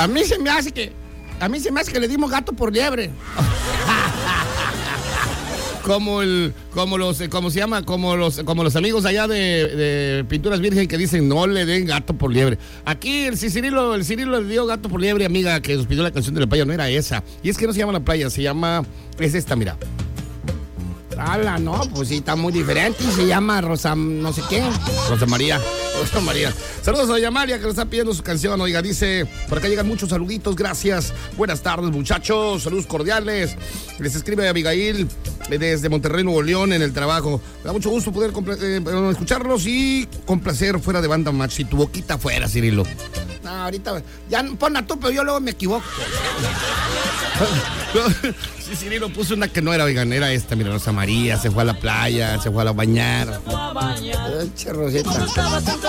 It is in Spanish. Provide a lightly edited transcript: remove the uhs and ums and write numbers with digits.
A mí se me hace que le dimos gato por liebre. Como los amigos allá de Pinturas Virgen que dicen no le den gato por liebre. Aquí el Cirilo le dio gato por liebre, amiga, que nos pidió la canción de la playa, no era esa. Y es que no se llama La Playa, es esta, mira. ¡Hala, no! Pues sí, está muy diferente y se llama Rosa, no sé qué. Rosa María. Saludos a doña María que nos está pidiendo su canción. Oiga, dice, por acá llegan muchos saluditos, gracias. Buenas tardes, muchachos, saludos cordiales. Les escribe Abigail desde Monterrey, Nuevo León, en el trabajo. Me da mucho gusto poder escucharlos y complacer fuera de banda match. Y tu boquita fuera, Cirilo. No, ahorita, ya ponla tú, pero yo luego me equivoco. Sí, Cirilo puso una que no era, oigan, era esta, mira, Rosa María, se fue a la playa, se fue a bañar. Che, Rosita.